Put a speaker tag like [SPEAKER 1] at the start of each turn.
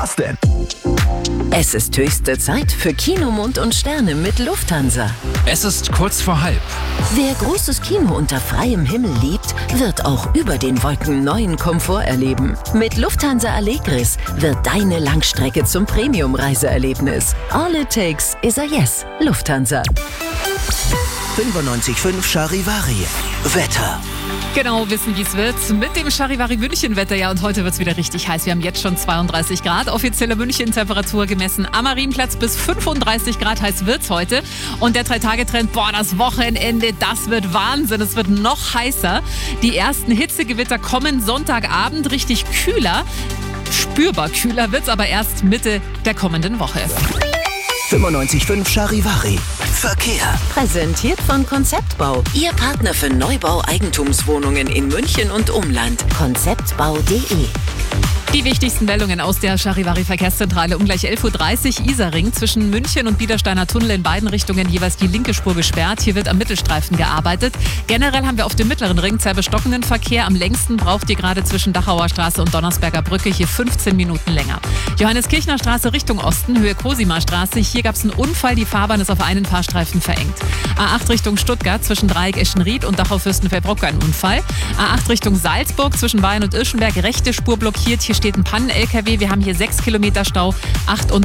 [SPEAKER 1] Was denn?
[SPEAKER 2] Es ist höchste Zeit für Kinomond und Sterne mit Lufthansa.
[SPEAKER 3] Es ist kurz vor halb.
[SPEAKER 2] Wer großes Kino unter freiem Himmel liebt, wird auch über den Wolken neuen Komfort erleben. Mit Lufthansa Allegris wird deine Langstrecke zum Premium-Reiseerlebnis. All it takes is a yes. Lufthansa.
[SPEAKER 1] 95.5 Charivari. Wetter.
[SPEAKER 4] Genau, wissen, wie es wird. Mit dem Charivari München-Wetter, ja, und heute wird es wieder richtig heiß. Wir haben jetzt schon 32 Grad. Offizielle München-Temperatur gemessen am Marienplatz bis 35 Grad heiß wird's heute. Und der 3-Tage-Trend, das Wochenende, das wird Wahnsinn. Es wird noch heißer. Die ersten Hitzegewitter kommen Sonntagabend, richtig kühler. Spürbar kühler wird's aber erst Mitte der kommenden Woche.
[SPEAKER 1] 95.5 Charivari. Verkehr.
[SPEAKER 2] Präsentiert von Konzeptbau. Ihr Partner für Neubau Eigentumswohnungen in München und Umland. Konzeptbau.de.
[SPEAKER 4] Die wichtigsten Meldungen aus der Charivari-Verkehrszentrale um gleich 11.30 Uhr. Isarring zwischen München und Biedersteiner Tunnel in beiden Richtungen jeweils die linke Spur gesperrt. Hier wird am Mittelstreifen gearbeitet. Generell haben wir auf dem mittleren Ring sehr bestockenden Verkehr. Am längsten braucht ihr gerade zwischen Dachauer Straße und Donnersberger Brücke hier 15 Minuten länger. Johannes-Kirchner Straße Richtung Osten, Höhe Cosima Straße. Hier gab es einen Unfall. Die Fahrbahn ist auf einen Fahrstreifen verengt. A8 Richtung Stuttgart zwischen Dreieck Eschenried und Dachau-Fürstenfeldbruck ein Unfall. A8 Richtung Salzburg zwischen Bayern und Irschenberg. Rechte Spur blockiert. Hier steht ein Pannen-LKW. Wir haben hier 6 Kilometer Stau.